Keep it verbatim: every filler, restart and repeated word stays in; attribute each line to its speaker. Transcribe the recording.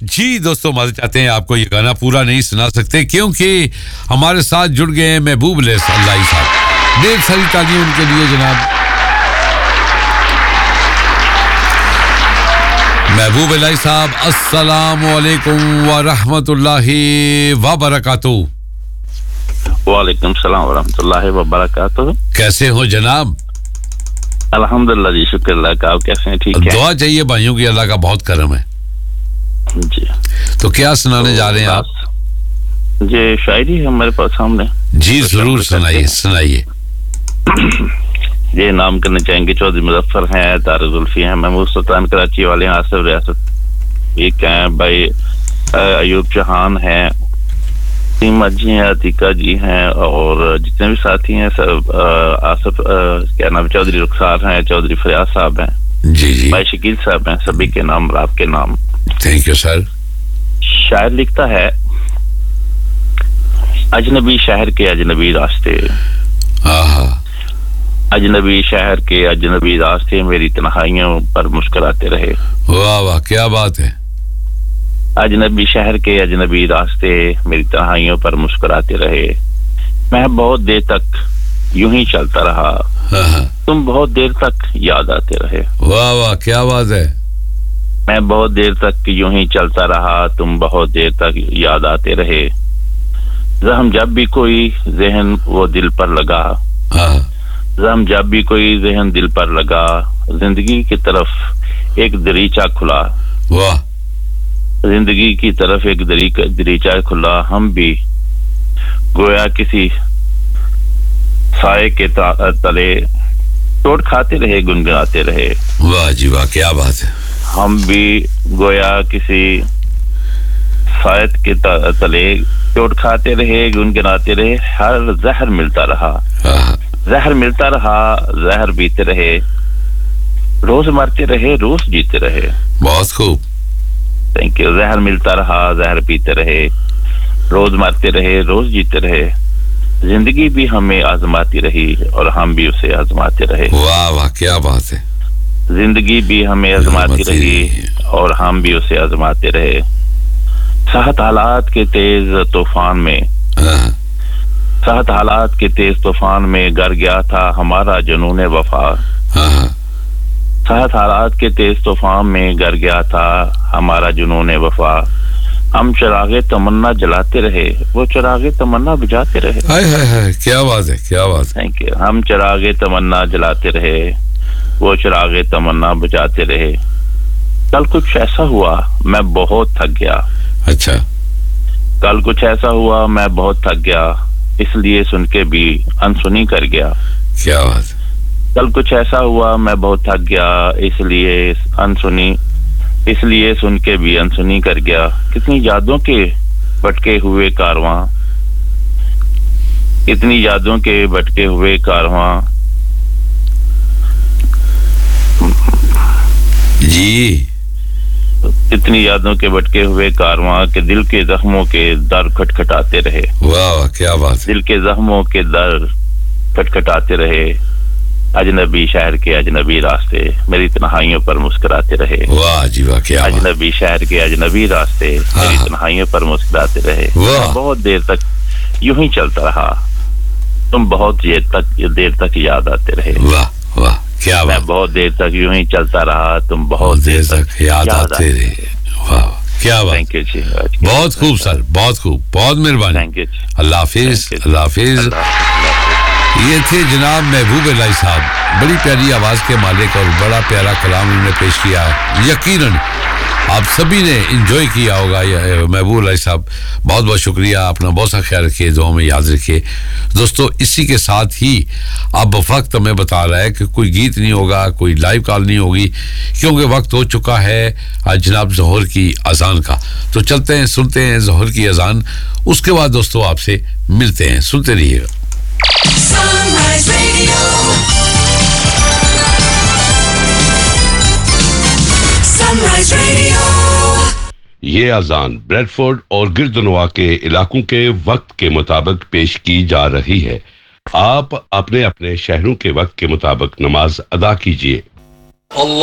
Speaker 1: जी दोस्तों, माजूद चाहते हैं आपको ये गाना पूरा नहीं सुना सकते क्योंकि हमारे साथ जुड़ गए हैं महबूब अल्लाही साहब। ढेर सारी तालियां उनके लिए जनाब। महबूब अल्लाही साहब, अस्सलामु अलैकुम व रहमतुल्लाहि व बरकातुहू।
Speaker 2: वालेकुम सलाम व रहमतुल्लाहि व बरकातुहू।
Speaker 1: कैसे हो जनाब?
Speaker 2: अल्हम्दुलिल्लाह जी, शुक्र अल्लाह का। आप कैसे हैं? ठीक है।
Speaker 1: दुआ चाहिए भाइयों की, अल्लाह का बहुत करम है
Speaker 2: जी।
Speaker 1: तो क्या सुनाने तो जा रहे हैं आप?
Speaker 2: जी शायरी है हमारे पास सामने।
Speaker 1: जी जरूर सुनाइए सुनाइए।
Speaker 2: ये नाम करने चाहेंगे, चौधरी मुजफ्फर हैं, तारिक जुल्फी हैं, महमूद सुल्तान कराची वाले हैं, आसिफ रियासत एक हैं, भाई अयूब चौहान हैं, सीमा जी हैं, अतीका जी हैं और जितने भी साथी हैं सब, आसिफ क्या नाम, चौधरी रुखसार हैं, चौधरी फरियाद साहब हैं,
Speaker 1: जी जी,
Speaker 2: भाई शकील साहब हैं, सभी के नाम और आपके नाम।
Speaker 1: Thank you sir.
Speaker 2: शायर लिखता है, अजनबी शहर के अजनबी रास्ते, अजनबी शहर के अजनबी रास्ते मेरी तन्हाइयों पर मुस्कुराते रहे।
Speaker 1: वाह वाह, क्या बात है।
Speaker 2: अजनबी शहर के अजनबी रास्ते मेरी तन्हाइयों पर मुस्कुराते रहे। मैं बहुत देर तक यूं ही चलता रहा, तुम बहुत देर तक याद आते रहे।
Speaker 1: वाह वाह, क्या बात है।
Speaker 2: मैं बहुत देर तक यूं ही चलता रहा, तुम बहुत देर तक याद आते रहे। जख्म जब भी कोई जहन वो दिल पर लगा, जख्म जब भी कोई जहन दिल पर लगा, जिंदगी की तरफ एक दरीचा खुला।
Speaker 1: वाह।
Speaker 2: जिंदगी की तरफ एक दरी दरीचा खुला, हम भी गोया किसी साए के तले चोट खाते रहे, गुनगुनाते रहे।
Speaker 1: वाह जी वाह, क्या बात है।
Speaker 2: हम भी गोया किसी साए के तले चोट खाते रहे, गुनगुनाते रहे। हर जहर मिलता रहा, जहर मिलता रहा, जहर पीते रहे। रोज मरते रहे, रोज जीते रहे।
Speaker 1: बहुत खूब,
Speaker 2: थैंक यू। जहर मिलता रहा, जहर पीते रहे, रोज मरते रहे, रोज जीते रहे। जिंदगी भी हमें आजमाती रही और हम भी उसे आजमाते रहे।
Speaker 1: वाह वाह, क्या बात है।
Speaker 2: जिंदगी भी हमें आजमाती रही और हम भी उसे आजमाते रहे। सहत हालात के तेज तूफान में, सहत हालात के तेज तूफान में गर गया था हमारा जुनून वफा। सहत हालात के तेज तूफान में गर गया था हमारा जुनून वफा। हम चिरागे तमन्ना जलाते रहे, वो चिरागे तमन्ना बुझाते रहे।
Speaker 1: हाय हाय हाय, क्या बात है, क्या बात है।
Speaker 2: Thank you. हम चिरागे तमन्ना जलाते रहे, वो चिरागे तमन्ना बुझाते रहे। कल कुछ ऐसा हुआ मैं बहुत थक गया।
Speaker 1: अच्छा।
Speaker 2: कल कुछ ऐसा हुआ मैं बहुत थक गया, इसलिए सुन के भी अनसुनी कर गया।
Speaker 1: क्या बात।
Speaker 2: कल कुछ ऐसा हुआ मैं बहुत थक गया, इसलिए अनसुनी इसलिए सुन के भी अनसुनी कर गया। कितनी यादों के भटके हुए कारवां, कितनी यादों के भटके हुए कारवां।
Speaker 1: जी।
Speaker 2: कितनी यादों के भटके हुए कारवां के दिल के जख्मों के दर खटखटाते रहे।
Speaker 1: वाह वाह, क्या बात है।
Speaker 2: दिल के जख्मों के दर खटखटाते रहे। अजनबी शहर के अजनबी रास्ते मेरी तन्हाइयों पर मुस्कुराते रहे।
Speaker 1: वाह जी वाह, क्या बात।
Speaker 2: अजनबी शहर के अजनबी रास्ते मेरी तन्हाइयों पर मुस्कुराते रहे। बहुत देर तक यूं ही चलता रहा, तुम बहुत देर तक देर तक याद आते रहे।
Speaker 1: वाह वाह, क्या बात।
Speaker 2: मैं बहुत देर तक यूं ही चलता रहा, तुम बहुत
Speaker 1: देर तक याद आते रहे। वाह, क्या बात।
Speaker 2: थैंक यू जी।
Speaker 1: बहुत खूब सर, बहुत खूब, बहुत मेहरबानी।
Speaker 2: Thank you.
Speaker 1: अल्लाह हाफिज, अल्लाह हाफिज। ये थे जनाब महबूब अल्लाही साहब, बड़ी प्यारी आवाज के मालिक और बड़ा प्यारा कलाम उन्होंने पेश किया। यकीनन आप सभी ने एंजॉय किया होगा। महबूब अल्लाही साहब, बहुत बहुत शुक्रिया। अपना बहुत सा ख्याल रखिए, दुआ में याद रखिए। दोस्तों, इसी के साथ ही अब वक्त हमें बता रहा है कि कोई गीत नहीं होगा, कोई लाइव कॉल नहीं होगी, क्योंकि वक्त हो चुका है जनाब ज़ोहर की अजान का। तो चलते हैं, सुनते हैं ज़ोहर की अजान, उसके बाद दोस्तों आपसे मिलते हैं। सुनते रहिएगा।
Speaker 3: Sunrise Radio, Sunrise Radio।
Speaker 4: ये अजान ब्रेडफोर्ड और गिरदनवा के इलाकों के वक्त के मुताबिक पेश की जा रही है। आप अपने अपने शहरों के वक्त के मुताबिक नमाज अदा कीजिए।